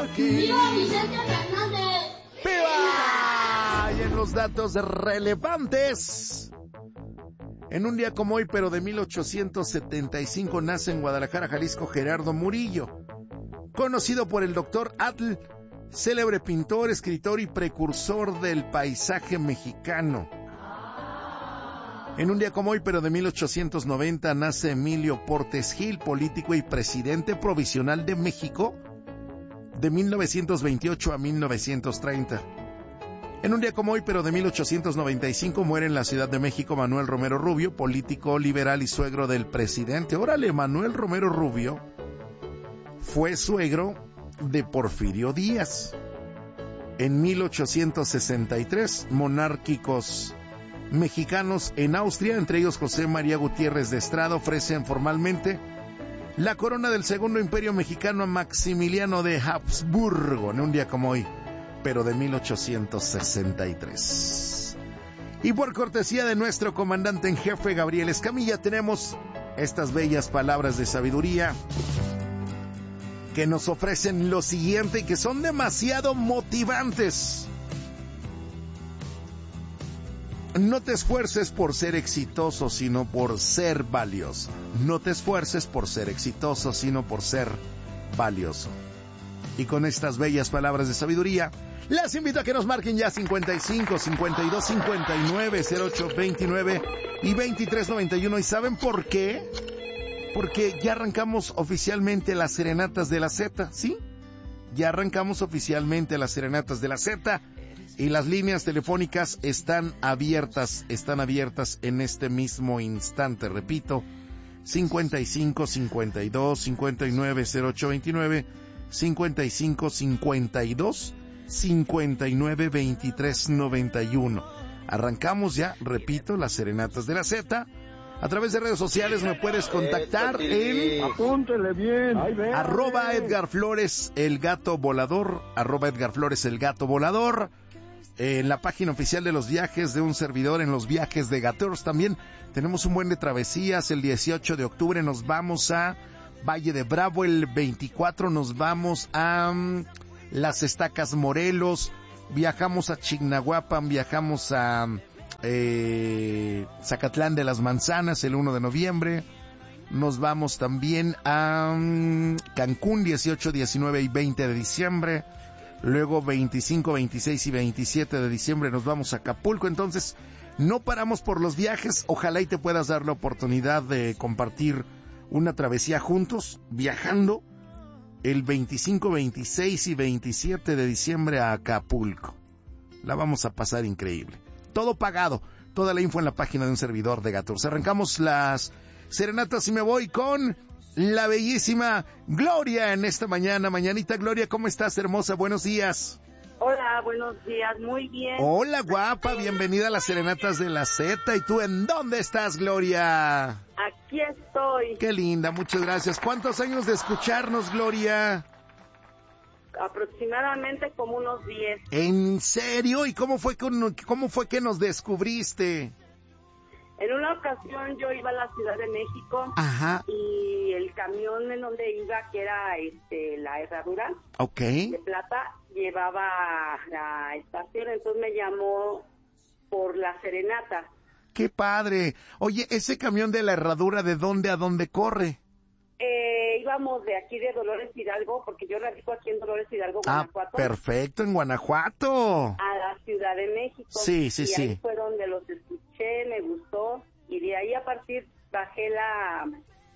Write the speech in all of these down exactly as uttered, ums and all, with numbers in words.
Marquín. ¡Viva Vicente Fernández! ¡Viva! Y en los datos relevantes, en un día como hoy, pero de mil ochocientos setenta y cinco, nace en Guadalajara, Jalisco, Gerardo Murillo, conocido por el doctor Atl, célebre pintor, escritor y precursor del paisaje mexicano. En un día como hoy, pero de mil ochocientos noventa, nace Emilio Portes Gil, político y presidente provisional de México de mil novecientos veintiocho a mil novecientos treinta. En un día como hoy, pero de mil ochocientos noventa y cinco, muere en la Ciudad de México Manuel Romero Rubio, político liberal y suegro del presidente. Órale, Manuel Romero Rubio fue suegro de Porfirio Díaz. En mil ochocientos sesenta y tres, monárquicos mexicanos en Austria, entre ellos José María Gutiérrez de Estrada, ofrecen formalmente la corona del Segundo Imperio Mexicano a Maximiliano de Habsburgo, en un día como hoy, pero de mil ochocientos sesenta y tres. Y por cortesía de nuestro comandante en jefe, Gabriel Escamilla, tenemos estas bellas palabras de sabiduría que nos ofrecen lo siguiente y que son demasiado motivantes. No te esfuerces por ser exitoso, sino por ser valioso. No te esfuerces por ser exitoso, sino por ser valioso. Y con estas bellas palabras de sabiduría, las invito a que nos marquen ya cincuenta y cinco, cincuenta y dos, cincuenta y nueve, cero ocho veintinueve y veintitrés noventa y uno. ¿Y saben por qué? Porque ya arrancamos oficialmente las serenatas de la Z, ¿sí? Ya arrancamos oficialmente las serenatas de la Z. Y las líneas telefónicas están abiertas, están abiertas en este mismo instante. Repito, cincuenta y cinco, cincuenta y dos, cincuenta y nueve, cero ocho veintinueve, cincuenta y cinco, cincuenta y dos, cincuenta y nueve, veintitrés noventa y uno. Arrancamos ya, repito, las serenatas de la Z. A través de redes sociales me puedes contactar en... Apúntele bien. Arroba Edgar Flores, el gato volador. Arroba Edgar Flores, el gato volador. En la página oficial de los viajes de un servidor, en los viajes de Gators también tenemos un buen de travesías. El dieciocho de octubre nos vamos a Valle de Bravo, el veinticuatro nos vamos a um, Las Estacas Morelos, viajamos a Chignahuapan, viajamos a eh, Zacatlán de las Manzanas el uno de noviembre, nos vamos también a um, Cancún dieciocho, diecinueve y veinte de diciembre. Luego veinticinco, veintiséis y veintisiete de diciembre nos vamos a Acapulco. Entonces no paramos por los viajes. Ojalá y te puedas dar la oportunidad de compartir una travesía juntos, viajando el veinticinco, veintiséis y veintisiete de diciembre a Acapulco. La vamos a pasar increíble. Todo pagado. Toda la info en la página de un servidor de Gatos. Arrancamos las serenatas y me voy con la bellísima Gloria en esta mañana. Mañanita, Gloria, ¿cómo estás, hermosa? Buenos días. Hola, buenos días, muy bien. Hola, guapa, bienvenida a las serenatas de la Z. ¿Y tú en dónde estás, Gloria? Aquí estoy. Qué linda, muchas gracias. ¿Cuántos años de escucharnos, Gloria? Aproximadamente como unos diez. ¿En serio? ¿Y cómo fue que, cómo fue que nos descubriste? En una ocasión yo iba a la Ciudad de México. Ajá. Y el camión en donde iba, que era este la herradura, okay, de plata, llevaba a la estación, entonces me llamó por la serenata. ¡Qué padre! Oye, ese camión de la herradura, ¿de dónde a dónde corre? Eh, íbamos de aquí de Dolores Hidalgo, porque yo radico aquí en Dolores Hidalgo, Guanajuato. Ah, perfecto, en Guanajuato. A la Ciudad de México. Sí, sí, y sí. Y ahí fue donde los escuché, me gustó, y de ahí a partir bajé la...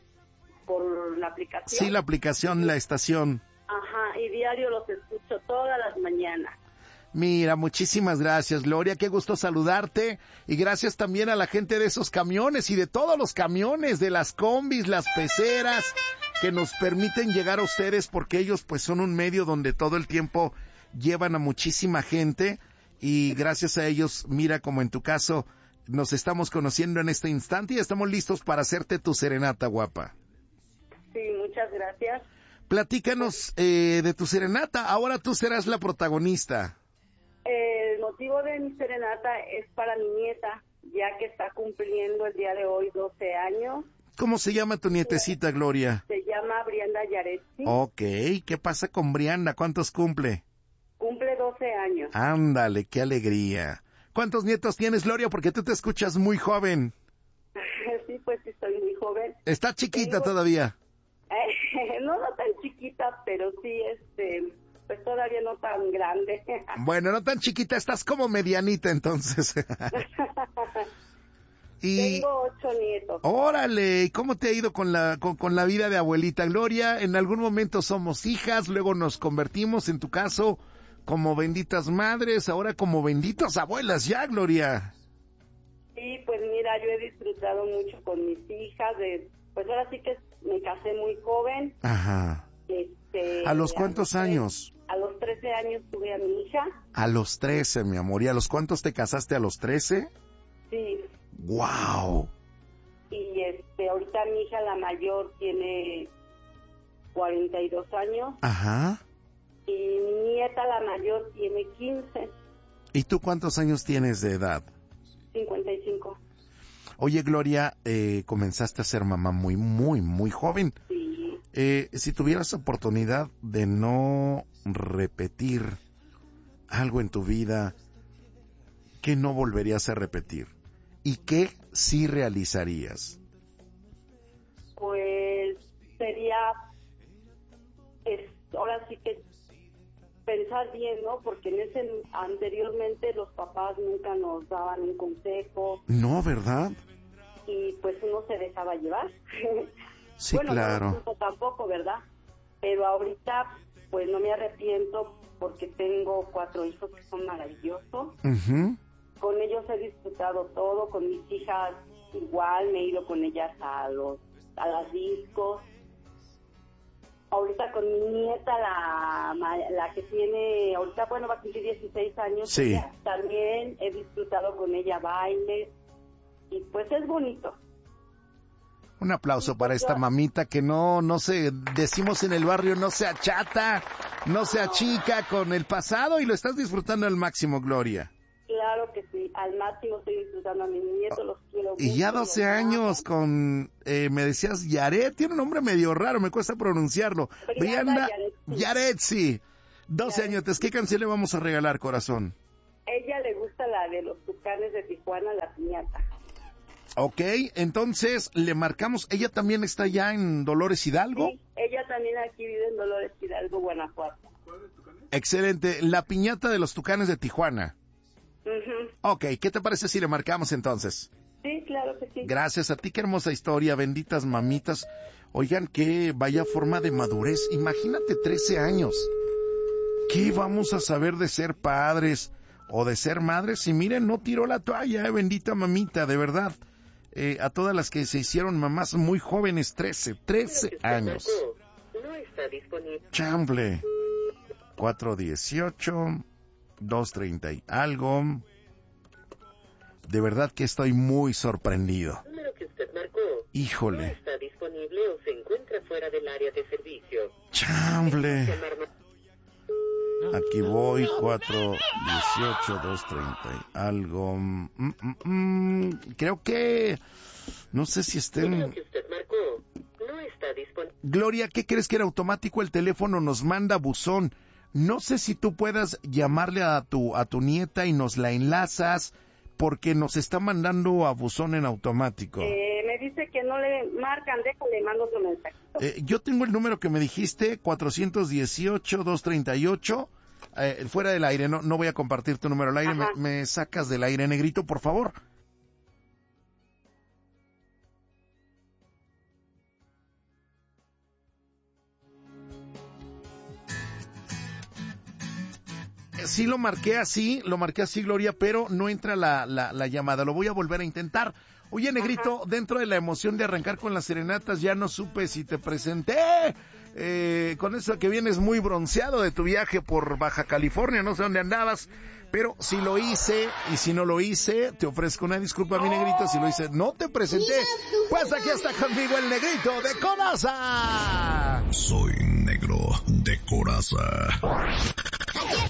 por la aplicación. Sí, la aplicación, la estación. Ajá, y diario los escucho todas las mañanas. Mira, muchísimas gracias, Gloria, qué gusto saludarte, y gracias también a la gente de esos camiones y de todos los camiones, de las combis, las peceras, que nos permiten llegar a ustedes, porque ellos pues son un medio donde todo el tiempo llevan a muchísima gente, y gracias a ellos, mira, como en tu caso, nos estamos conociendo en este instante y estamos listos para hacerte tu serenata, guapa. Sí, muchas gracias. Platícanos eh, de tu serenata, ahora tú serás la protagonista. El motivo de mi serenata es para mi nieta, ya que está cumpliendo el día de hoy doce años. ¿Cómo se llama tu nietecita, Gloria? Se llama Brianda Yaretsi. Ok, ¿qué pasa con Brianda? ¿Cuántos cumple? Cumple doce años. Ándale, qué alegría. ¿Cuántos nietos tienes, Gloria? Porque tú te escuchas muy joven. Sí, pues sí, estoy muy joven. ¿Está chiquita Tengo... todavía? Eh, no, no tan chiquita, pero sí, este, pues todavía no tan grande. Bueno, no tan chiquita, estás como medianita entonces. Y... Tengo ocho nietos. Órale, ¿y cómo te ha ido con la, con, con la vida de abuelita Gloria? En algún momento somos hijas, luego nos convertimos, en tu caso, como benditas madres, ahora como benditas abuelas ya, Gloria. Sí, pues mira, yo he disfrutado mucho con mis hijas, de, pues ahora sí que me casé muy joven. Ajá. Este, ¿A los cuántos a los años? A los trece años tuve a mi hija. A los trece, mi amor. ¿Y a los cuántos te casaste? ¿A los trece? Sí. ¡Wow! Y este, ahorita mi hija, la mayor, tiene cuarenta y dos años. Ajá. Y mi nieta, la mayor, tiene quince. ¿Y tú cuántos años tienes de edad? cincuenta y cinco. Oye, Gloria, eh, comenzaste a ser mamá muy, muy, muy joven. Sí. Eh, si tuvieras oportunidad de no repetir algo en tu vida, ¿qué no volverías a repetir? ¿Y qué sí realizarías? Pues sería, es, ahora sí que pensar bien, ¿no? Porque en ese anteriormente los papás nunca nos daban un consejo. No, ¿verdad? Y pues uno se dejaba llevar. Sí, bueno, claro. no tampoco, ¿verdad? Pero ahorita pues no me arrepiento porque tengo cuatro hijos que son maravillosos. Uh-huh. Con ellos he disfrutado todo, con mis hijas igual, me he ido con ellas a los a las discos. Ahorita con mi nieta, la la que tiene, ahorita bueno, va a cumplir dieciséis años, sí. También he disfrutado con ella bailes y pues es bonito. Un aplauso para esta mamita que no, no se, decimos en el barrio, no se achata, no se achica con el pasado y lo estás disfrutando al máximo, Gloria. Claro que sí, al máximo estoy disfrutando a mis nietos, los quiero mucho. Y ya doce años con, eh, me decías Yaret, tiene un nombre medio raro, me cuesta pronunciarlo. Brianda Yaretsi. doce años, ¿qué canción le vamos a regalar, corazón? Ella le gusta la de los Tucanes de Tijuana, La Piñata. Ok, entonces le marcamos, ¿ella también está ya en Dolores Hidalgo? Sí, ella también aquí vive en Dolores Hidalgo, Guanajuato. Excelente, La Piñata de los Tucanes de Tijuana. Uh-huh. Ok, ¿qué te parece si le marcamos entonces? Sí, claro que sí. Gracias a ti, qué hermosa historia, benditas mamitas. Oigan, qué vaya forma de madurez. Imagínate trece años. ¿Qué vamos a saber de ser padres o de ser madres? Y miren, no tiró la toalla, eh, bendita mamita, de verdad. Eh, a todas las que se hicieron mamás muy jóvenes, trece, trece años. No está disponible. Chamble. cuatro dieciocho, dos treinta y algo. De verdad que estoy muy sorprendido. El número que usted marcó Híjole. no está disponible o se encuentra fuera del área de servicio. Chamble. Aquí voy, cuatro dieciocho, dos treinta y algo. Mm, mm, mm, creo que... No sé si El número estén... que usted marcó no está disponible. Gloria, ¿qué crees que era automático? El teléfono nos manda buzón. No sé si tú puedas llamarle a tu, a tu nieta y nos la enlazas, porque nos está mandando a buzón en automático. Eh, me dice que no le marcan, déjale, mando su mensaje. Eh, yo tengo el número que me dijiste, cuatro dieciocho, dos treinta y ocho, eh, fuera del aire, no, no voy a compartir tu número al aire, me, me sacas del aire, negrito, por favor. Sí lo marqué así, lo marqué así, Gloria, pero no entra la, la, la llamada, lo voy a volver a intentar. Oye, negrito, Ajá. Dentro de la emoción de arrancar con las serenatas, ya no supe si te presenté, eh, con eso que vienes muy bronceado de tu viaje por Baja California, no sé dónde andabas, pero si lo hice, y si no lo hice, te ofrezco una disculpa, mi negrito, si lo hice, no te presenté, pues aquí está conmigo el negrito de Coraza. Soy negro de Coraza. Aquí estoy.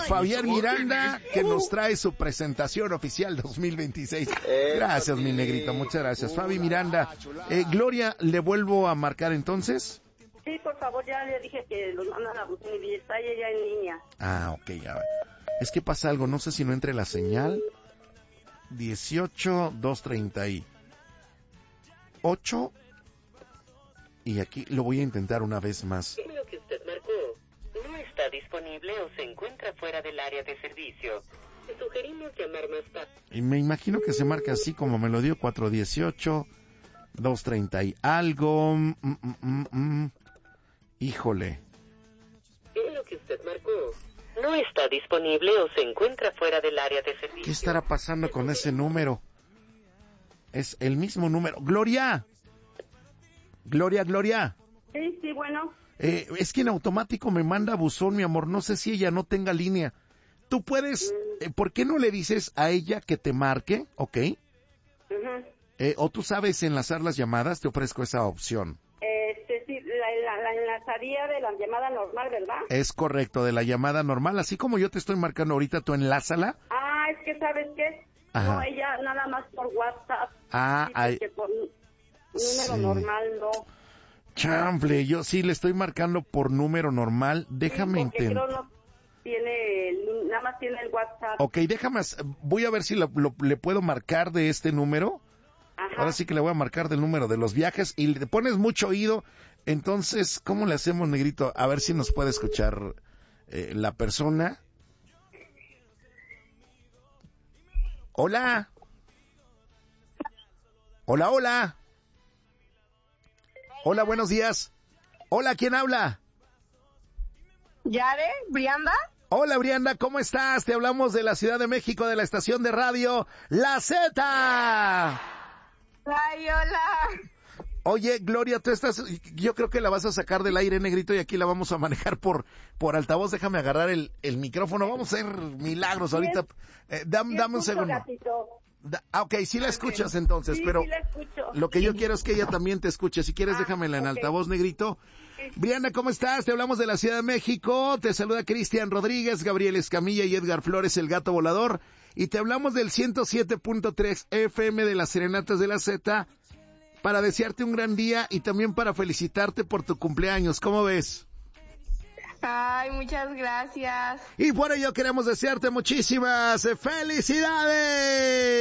Fabián Miranda, que nos trae su presentación oficial dos mil veintiséis. Gracias, mi negrito, muchas gracias. Fabi Miranda. Eh, Gloria, ¿le vuelvo a marcar entonces? Sí, por favor, ya le dije que los mandan a buscar y está ella en línea. Ah, ok, ya. Es que pasa algo, no sé si no entre la señal. dieciocho, doscientos treinta y ocho. Y aquí lo voy a intentar una vez más. El número que usted marcó no está disponible o se encuentra fuera del área de servicio. Le sugerimos llamar más tarde. Y me imagino que se marca así como me lo dio, cuatro dieciocho, doscientos treinta y algo. Mm, mm, mm, mm. Híjole. El número que usted marcó no está disponible o se encuentra fuera del área de servicio. ¿Qué estará pasando con ese número? Es el mismo número. Gloria. Gloria, Gloria. Sí, sí, bueno. Eh, es que en automático me manda buzón, mi amor. No sé si ella no tenga línea. Tú puedes, eh, ¿por qué no le dices a ella que te marque? ¿Ok? Uh-huh. Eh, o tú sabes enlazar las llamadas, te ofrezco esa opción. Este, sí, la, la, la enlazaría de la llamada normal, ¿verdad? Es correcto, de la llamada normal. Así como yo te estoy marcando ahorita, tú enlázala. Ah, es que, ¿sabes qué? Ajá. No, ella nada más por WhatsApp. Ah, Dice ay. que por número Sí. normal no. Chanfle, yo sí le estoy marcando por número normal. Déjame Sí, porque intentar. creo no tiene, el- nada más tiene el WhatsApp. Ok, déjame, voy a ver si lo- lo- le puedo marcar de este número. Ajá. Ahora sí que le voy a marcar del número de los viajes y le pones mucho oído. Entonces, ¿cómo le hacemos, negrito? A ver si nos puede escuchar eh, la persona. Hola. Hola, hola. Hola, buenos días. Hola, ¿quién habla? ¿Yare? ¿Brianda? Hola, Brianda, ¿cómo estás? Te hablamos de la Ciudad de México, de la estación de radio La Zeta. Ay, hola. Oye, Gloria, tú estás, yo creo que la vas a sacar del aire, negrito, y aquí la vamos a manejar por por altavoz. Déjame agarrar el, el micrófono. Vamos a hacer milagros ahorita. Eh, dam- Sí, dame un escucho, segundo. gatito. Da- ah, ok, sí la escuchas entonces, Sí, pero sí la escucho. lo que yo quiero es que ella también te escuche. Si quieres, Ah, déjamela en ok. altavoz, negrito. Brianda, ¿cómo estás? Te hablamos de la Ciudad de México. Te saluda Cristian Rodríguez, Gabriel Escamilla y Edgar Flores, el gato volador. Y te hablamos del ciento siete punto tres F M de las Serenatas de la Z para desearte un gran día y también para felicitarte por tu cumpleaños. ¿Cómo ves? Ay, muchas gracias. Y por ello queremos desearte muchísimas felicidades.